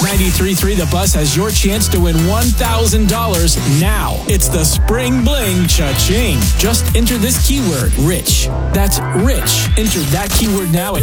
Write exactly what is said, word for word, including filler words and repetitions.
ninety-three point three The Buzz has your chance to win one thousand dollars now. It's the Spring Bling Cha-Ching. Just enter this keyword, rich. That's rich. Enter that keyword now at